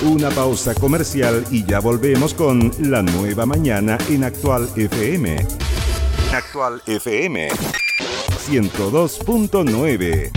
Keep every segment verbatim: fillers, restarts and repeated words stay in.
Una pausa comercial y ya volvemos con La Nueva Mañana en Actual F M. Actual F M ciento dos punto nueve.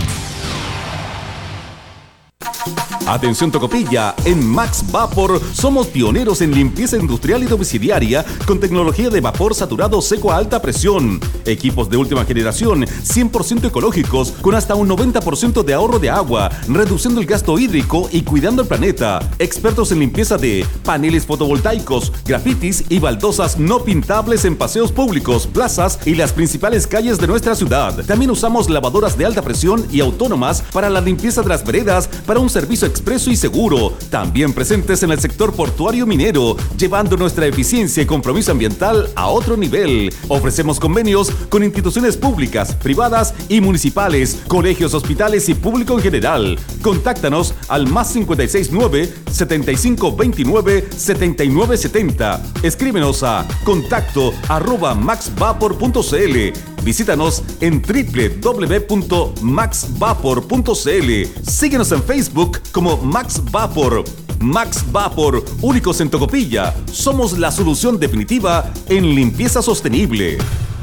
Atención Tocopilla, en Max Vapor somos pioneros en limpieza industrial y domiciliaria con tecnología de vapor saturado seco a alta presión. Equipos de última generación, cien por ciento ecológicos, con hasta un noventa por ciento de ahorro de agua, reduciendo el gasto hídrico y cuidando el planeta. Expertos en limpieza de paneles fotovoltaicos, grafitis y baldosas no pintables en paseos públicos, plazas y las principales calles de nuestra ciudad. También usamos lavadoras de alta presión y autónomas para la limpieza de las veredas para un servicio expreso y seguro. También presentes en el sector portuario minero, llevando nuestra eficiencia y compromiso ambiental a otro nivel. Ofrecemos convenios con instituciones públicas, privadas y municipales, colegios, hospitales y público en general. Contáctanos al más cinco seis nueve, setenta y cinco veintinueve, setenta y nueve setenta. Escríbenos a contacto arroba maxvapor punto cl. Visítanos en doble u doble u doble u punto max vapor punto cl. Síguenos en Facebook como Max Vapor. Max Vapor, únicos en Tocopilla. Somos la solución definitiva en limpieza sostenible.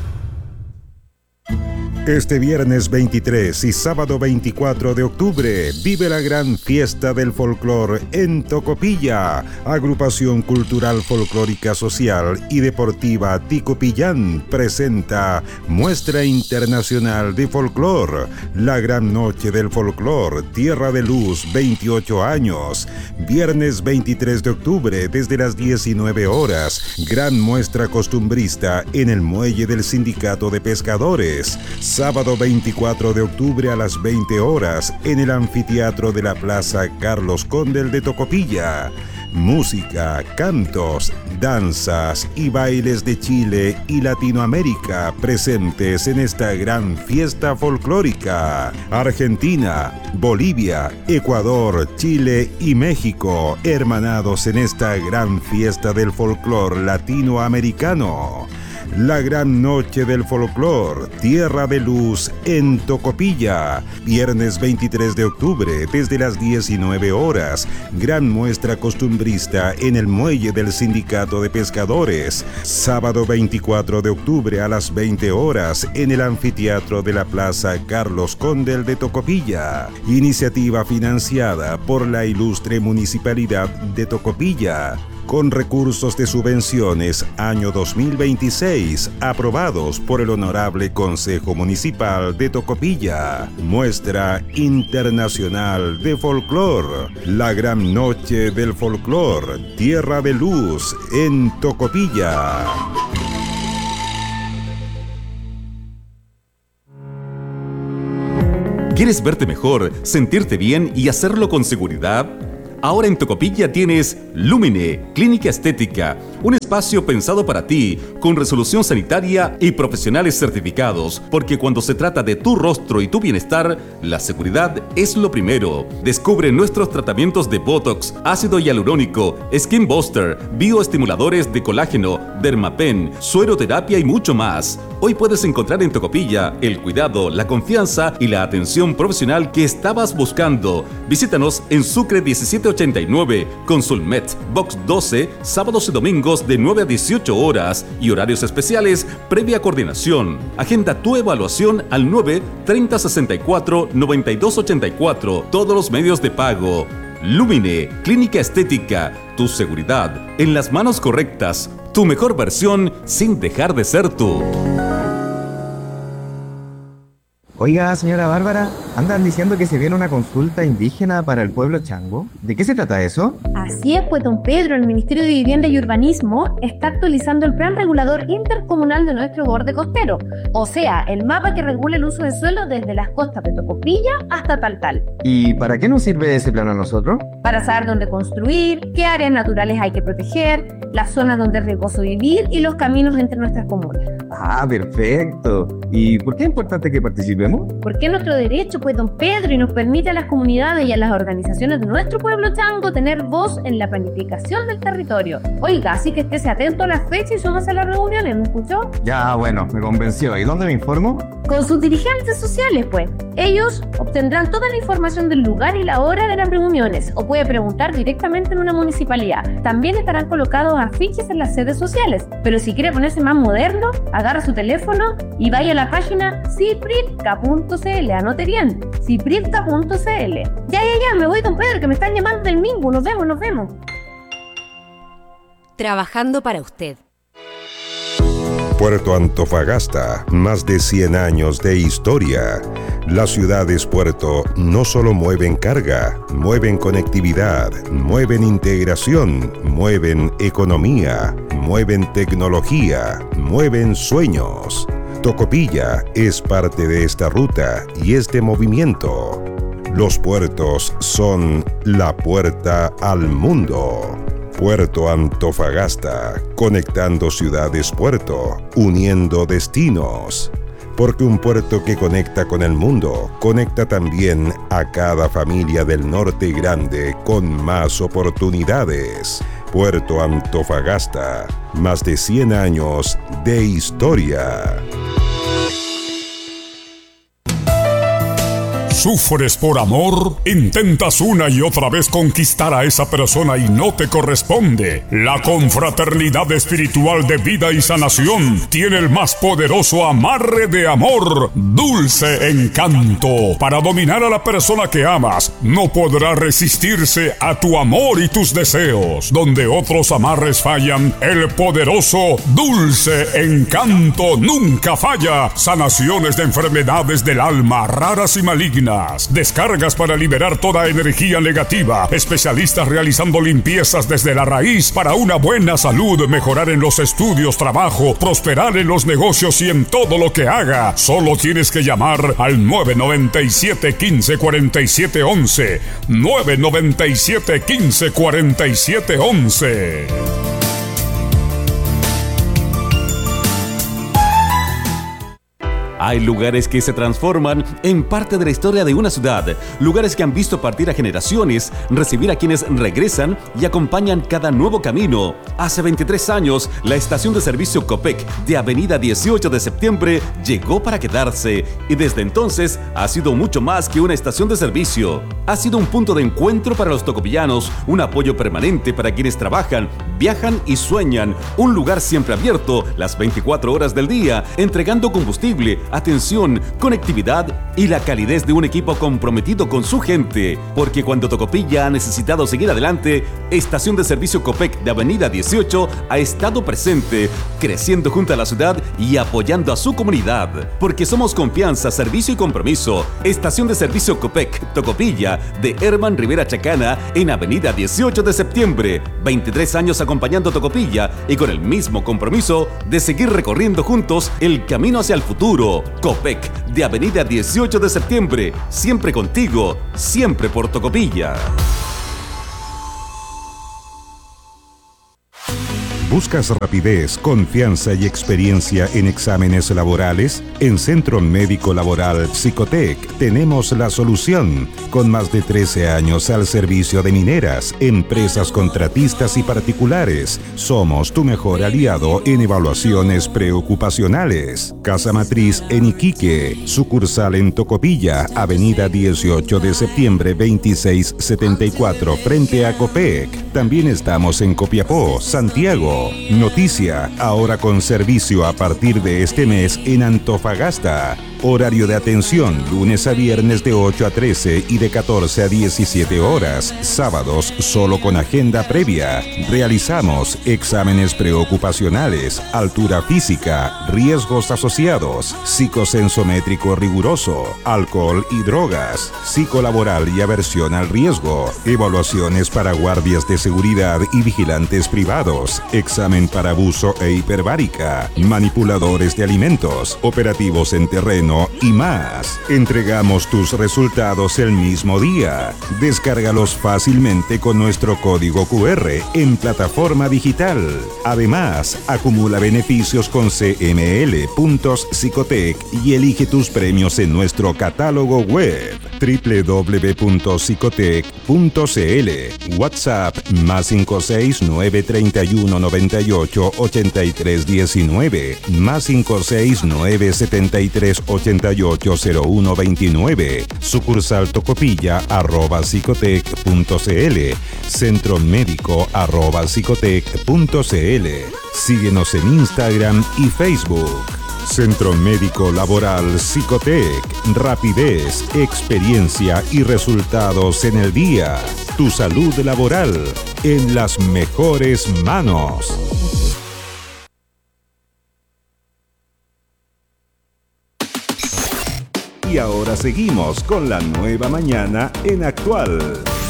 Este viernes veintitrés y sábado veinticuatro de octubre vive la gran fiesta del folclor en Tocopilla. Agrupación Cultural Folclórica Social y Deportiva Ticopillán presenta Muestra Internacional de Folclor. La gran noche del folclor, Tierra de Luz, veintiocho años. Viernes veintitrés de octubre desde las diecinueve horas. Gran muestra costumbrista en el muelle del Sindicato de Pescadores. Sábado veinticuatro de octubre a las veinte horas en el anfiteatro de la Plaza Carlos Condel de Tocopilla. Música, cantos, danzas y bailes de Chile y Latinoamérica presentes en esta gran fiesta folclórica. Argentina, Bolivia, Ecuador, Chile y México, hermanados en esta gran fiesta del folclor latinoamericano. La gran noche del folclor, Tierra de Luz en Tocopilla. Viernes veintitrés de octubre desde las diecinueve horas. Gran muestra costumbrista en el muelle del Sindicato de Pescadores. Sábado veinticuatro de octubre a las veinte horas en el anfiteatro de la Plaza Carlos Condel de Tocopilla. Iniciativa financiada por la ilustre Municipalidad de Tocopilla, con recursos de subvenciones año dos mil veintiséis, aprobados por el Honorable Consejo Municipal de Tocopilla. Muestra Internacional de Folclor. La gran noche del folclor, Tierra de Luz en Tocopilla. ¿Quieres verte mejor, sentirte bien y hacerlo con seguridad? Ahora en Tocopilla tienes Lumine, Clínica Estética, un espacio pensado para ti, con resolución sanitaria y profesionales certificados, porque cuando se trata de tu rostro y tu bienestar, la seguridad es lo primero. Descubre nuestros tratamientos de Botox, ácido hialurónico, Skin Buster, bioestimuladores de colágeno, Dermapen, sueroterapia y mucho más. Hoy puedes encontrar en Tocopilla el cuidado, la confianza y la atención profesional que estabas buscando. Visítanos en Sucre diecisiete ochenta y nueve, Consulmet, Box doce, sábados y domingos de nueve a dieciocho horas y horarios especiales previa coordinación. Agenda tu evaluación al nueve, treinta, sesenta y cuatro, noventa y dos ochenta y cuatro, todos los medios de pago. Lumine, Clínica Estética, tu seguridad en las manos correctas, tu mejor versión sin dejar de ser tú. Oiga, señora Bárbara, andan diciendo que se viene una consulta indígena para el pueblo chango. ¿De qué se trata eso? Así es, pues, don Pedro, el Ministerio de Vivienda y Urbanismo está actualizando el Plan Regulador Intercomunal de nuestro borde costero, o sea, el mapa que regula el uso del suelo desde las costas de Tocopilla hasta Taltal. ¿Y para qué nos sirve ese plan a nosotros? Para saber dónde construir, qué áreas naturales hay que proteger, las zonas donde es riesgoso vivir y los caminos entre nuestras comunas. Ah, perfecto. ¿Y por qué es importante que participemos? Chango? Porque es nuestro derecho, pues, don Pedro, y nos permite a las comunidades y a las organizaciones de nuestro pueblo chango tener voz en la planificación del territorio. Oiga, así que estése atento a las fechas y súmase a las reuniones, ¿me escuchó? Ya, bueno, me convenció. ¿Y dónde me informo? Con sus dirigentes sociales, pues. Ellos obtendrán toda la información del lugar y la hora de las reuniones, o puede preguntar directdirectamente en una municipalidad. También estarán colocados afiches en las sedes sociales. Pero si quiere ponerse más moderno, agarra su teléfono y vaya a la página cipritka punto cl. Anote bien, cipritka punto cl. Ya, ya, ya, me voy, don Pedro, que me están llamando del Mingo. Nos vemos, nos vemos. Trabajando para usted. Puerto Antofagasta, más de cien años de historia. Las ciudades puerto no solo mueven carga, mueven conectividad, mueven integración, mueven economía, mueven tecnología, mueven sueños. Tocopilla es parte de esta ruta y este movimiento. Los puertos son la puerta al mundo. Puerto Antofagasta, conectando ciudades puerto, uniendo destinos. Porque un puerto que conecta con el mundo, conecta también a cada familia del norte grande con más oportunidades. Puerto Antofagasta, más de cien años de historia. ¿Sufres por amor? ¿Intentas una y otra vez conquistar a esa persona y no te corresponde? La Confraternidad Espiritual de Vida y Sanación tiene el más poderoso amarre de amor, Dulce Encanto. Para dominar a la persona que amas, no podrá resistirse a tu amor y tus deseos. Donde otros amarres fallan, el poderoso Dulce Encanto nunca falla. Sanaciones de enfermedades del alma, raras y malignas. Descargas para liberar toda energía negativa. Especialistas realizando limpiezas desde la raíz para una buena salud, mejorar en los estudios, trabajo, prosperar en los negocios y en todo lo que haga. Solo tienes que llamar al nueve nueve siete, uno cinco, cuatro siete uno uno. nueve nueve siete, uno cinco, cuatro siete uno uno. Hay lugares que se transforman en parte de la historia de una ciudad, lugares que han visto partir a generaciones, recibir a quienes regresan y acompañan cada nuevo camino. Hace veintitrés años, la estación de servicio Copec de Avenida dieciocho de septiembre llegó para quedarse y desde entonces ha sido mucho más que una estación de servicio. Ha sido un punto de encuentro para los tocopillanos, un apoyo permanente para quienes trabajan, viajan y sueñan, un lugar siempre abierto las veinticuatro horas del día, entregando combustible, atención, conectividad y la calidez de un equipo comprometido con su gente. Porque cuando Tocopilla ha necesitado seguir adelante, Estación de Servicio Copec de Avenida dieciocho ha estado presente, creciendo junto a la ciudad y apoyando a su comunidad. Porque somos confianza, servicio y compromiso. Estación de Servicio Copec, Tocopilla, de Herman Rivera Chacana, en Avenida dieciocho de septiembre. veintitrés años acompañando a Tocopilla y con el mismo compromiso de seguir recorriendo juntos el camino hacia el futuro. Copec, de Avenida dieciocho de septiembre, siempre contigo, siempre por Tocopilla. ¿Buscas rapidez, confianza y experiencia en exámenes laborales? En Centro Médico Laboral Psicotec tenemos la solución. Con más de trece años al servicio de mineras, empresas contratistas y particulares, somos tu mejor aliado en evaluaciones preocupacionales. Casa Matriz en Iquique, sucursal en Tocopilla, Avenida dieciocho de septiembre veintiséis setenta y cuatro, frente a Copec. También estamos en Copiapó, Santiago. Noticia, ahora con servicio a partir de este mes en Antofagasta. Horario de atención, lunes a viernes de ocho a trece y de catorce a diecisiete horas. Sábados solo con agenda previa. Realizamos exámenes preocupacionales, altura física, riesgos asociados, psicosensométrico riguroso, alcohol y drogas, psicolaboral y aversión al riesgo, evaluaciones para guardias de seguridad y vigilantes privados, examen para abuso e hiperbárica, manipuladores de alimentos, operativos en terreno uno y más. Entregamos tus resultados el mismo día. Descárgalos fácilmente con nuestro código Q R en plataforma digital. Además, acumula beneficios con C M L, puntos Cicotec y elige tus premios en nuestro catálogo web doble u doble u doble u punto cicotec punto c l. WhatsApp más cinco seis nueve tres uno nueve ocho ocho tres uno nueve más cinco seis nueve siete tres ocho ocho cero uno dos nueve. Sucursal Tocopilla arroba cicotec punto c l. Centro Médico arroba cicotec punto c l. Síguenos en Instagram y Facebook. Centro Médico Laboral Cicotec. Rapidez, experiencia y resultados en el día. Tu salud laboral en las mejores manos. Y ahora seguimos con la nueva mañana en Actual.